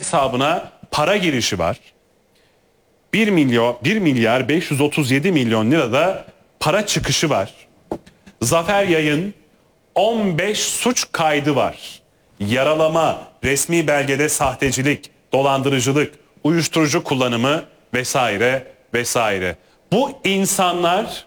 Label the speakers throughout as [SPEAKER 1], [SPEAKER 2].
[SPEAKER 1] hesabına para girişi var. 1 milyar 537 milyon lirada para çıkışı var. Zafer Yay'ın 15 suç kaydı var. Yaralama, resmi belgede sahtecilik, dolandırıcılık, uyuşturucu kullanımı vesaire vesaire. Bu insanlar,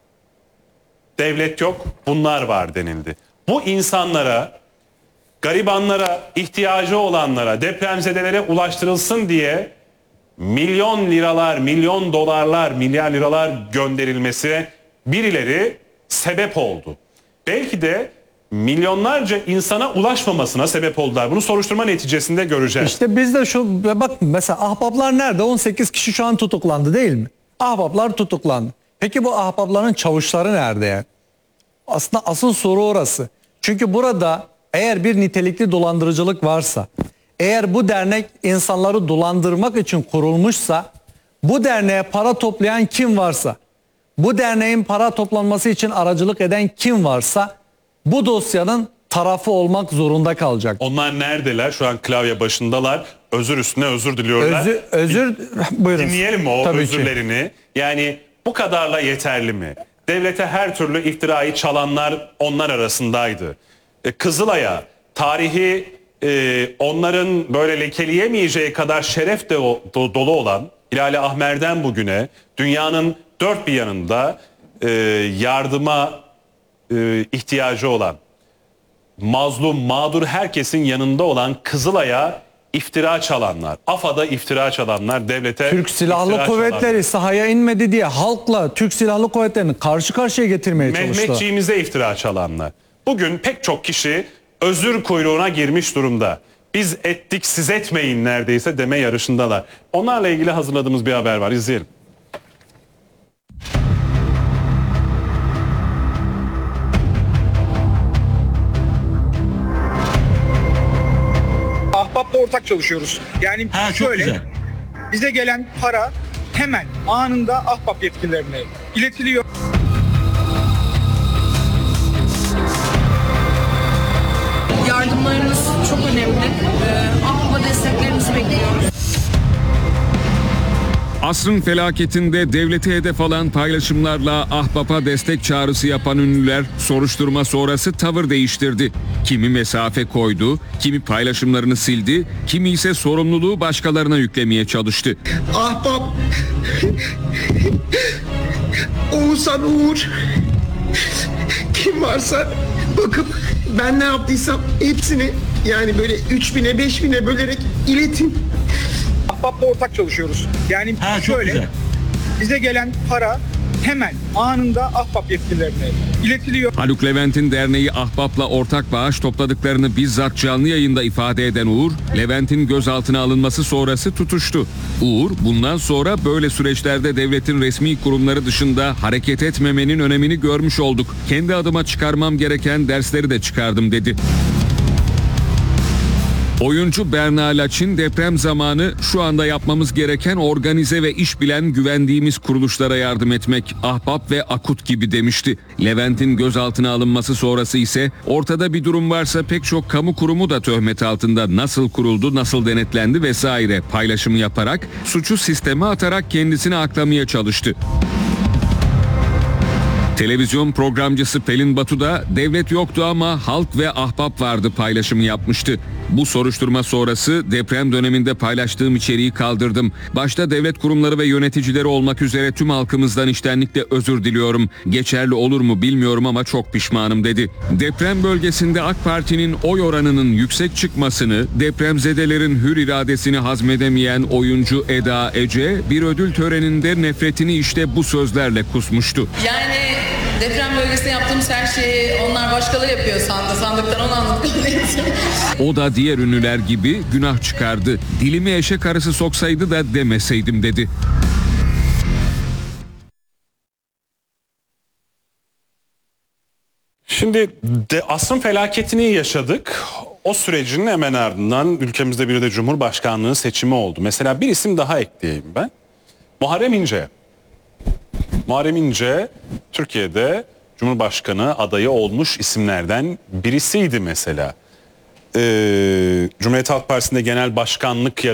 [SPEAKER 1] devlet yok, bunlar var denildi. Bu insanlara, garibanlara, ihtiyacı olanlara, depremzedelere ulaştırılsın diye milyon liralar, milyon dolarlar, milyar liralar gönderilmesine birileri sebep oldu. Belki de milyonlarca insana ulaşmamasına sebep oldular. Bunu soruşturma neticesinde göreceğiz.
[SPEAKER 2] İşte biz de şu, bak mesela ahbaplar nerede? 18 kişi şu an tutuklandı değil mi? Ahbaplar tutuklandı. Peki bu ahbapların çavuşları nerede yani? Aslında asıl soru orası. Çünkü burada eğer bir nitelikli dolandırıcılık varsa, eğer bu dernek insanları dolandırmak için kurulmuşsa, bu derneğe para toplayan kim varsa, bu derneğin para toplanması için aracılık eden kim varsa bu dosyanın tarafı olmak zorunda kalacak.
[SPEAKER 1] Onlar neredeler? Şu an klavye başındalar. Özür üstüne özür diliyorlar.
[SPEAKER 2] Buyurun.
[SPEAKER 1] Dinleyelim mi o
[SPEAKER 2] Tabii
[SPEAKER 1] özürlerini?
[SPEAKER 2] ki.
[SPEAKER 1] Yani bu kadarla yeterli mi? Devlete her türlü iftirayı çalanlar onlar arasındaydı. Kızılay'a tarihi onların böyle lekeleyemeyeceği kadar şeref de dolu olan Hilal-i Ahmer'den bugüne dünyanın dört bir yanında yardıma ihtiyacı olan, mazlum, mağdur herkesin yanında olan Kızılay'a iftira çalanlar, AFAD'a iftira çalanlar, devlete
[SPEAKER 2] Türk Silahlı Kuvvetleri
[SPEAKER 1] çalanlar,
[SPEAKER 2] sahaya inmedi diye halkla Türk Silahlı Kuvvetleri'ni karşı karşıya getirmeye çalıştılar.
[SPEAKER 1] Mehmetçiğimize iftira çalanlar. Bugün pek çok kişi özür kuyruğuna girmiş durumda. Biz ettik, siz etmeyin neredeyse deme yarışındalar. Onlarla ilgili hazırladığımız bir haber var. İzleyelim.
[SPEAKER 3] Ahbap'la ortak çalışıyoruz. Yani şöyle, bize gelen para hemen anında Ahbap yetkililerine iletiliyor.
[SPEAKER 4] Yardımlarınız çok önemli. Ahbap'a desteklerinizi bekliyoruz.
[SPEAKER 5] Asrın felaketinde devlete hedef alan paylaşımlarla Ahbap'a destek çağrısı yapan ünlüler soruşturma sonrası tavır değiştirdi. Kimi mesafe koydu, kimi paylaşımlarını sildi, kimi ise sorumluluğu başkalarına yüklemeye çalıştı.
[SPEAKER 6] Ahbap, Oğuzhan, Uğur, kim varsa bakıp ben ne yaptıysam hepsini yani böyle 3000'e 5000'e bölerek iletin.
[SPEAKER 3] Ahbap'la ortak çalışıyoruz. Yani şöyle, bize gelen para hemen anında Ahbap yetkililerine iletiliyor.
[SPEAKER 5] Haluk Levent'in derneği Ahbap'la ortak bağış topladıklarını bizzat canlı yayında ifade eden Uğur, Levent'in gözaltına alınması sonrası tutuştu. Uğur, bundan sonra böyle süreçlerde devletin resmi kurumları dışında hareket etmemenin önemini görmüş olduk. Kendi adıma çıkarmam gereken dersleri de çıkardım dedi. Oyuncu Berna Laçin deprem zamanı şu anda yapmamız gereken organize ve iş bilen güvendiğimiz kuruluşlara yardım etmek, Ahbap ve Akut gibi demişti. Levent'in gözaltına alınması sonrası ise ortada bir durum varsa pek çok kamu kurumu da töhmet altında nasıl kuruldu, nasıl denetlendi vesaire paylaşımı yaparak suçu sisteme atarak kendisini aklamaya çalıştı. Televizyon programcısı Pelin Batu da devlet yoktu ama halk ve ahbap vardı paylaşımı yapmıştı. Bu soruşturma sonrası deprem döneminde paylaştığım içeriği kaldırdım. Başta devlet kurumları ve yöneticileri olmak üzere tüm halkımızdan içtenlikle özür diliyorum. Geçerli olur mu bilmiyorum ama çok pişmanım dedi. Deprem bölgesinde AK Parti'nin oy oranının yüksek çıkmasını, depremzedelerin hür iradesini hazmedemeyen oyuncu Eda Ece bir ödül töreninde nefretini işte bu sözlerle kusmuştu.
[SPEAKER 4] Yani deprem bölgesinde yaptığımız her şeyi onlar başkaları yapıyor sandıktan onu anladık.
[SPEAKER 5] O da diğer ünlüler gibi günah çıkardı. Dilimi eşek arısı soksaydı da demeseydim dedi.
[SPEAKER 1] Şimdi asrın felaketini yaşadık. O sürecin hemen ardından ülkemizde bir de Cumhurbaşkanlığı seçimi oldu. Mesela bir isim daha ekleyeyim ben. Muharrem İnce. Muharrem İnce Türkiye'de Cumhurbaşkanı adayı olmuş isimlerden birisiydi mesela. Cumhuriyet Halk Partisi'nde genel başkanlık